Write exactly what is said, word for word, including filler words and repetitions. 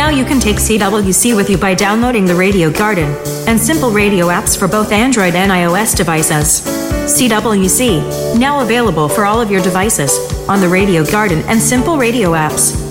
Now you can take C W C with you by downloading the Radio Garden and Simple Radio apps for both Android and iOS devices. C W C, now available for all of your devices on the Radio Garden and Simple Radio apps.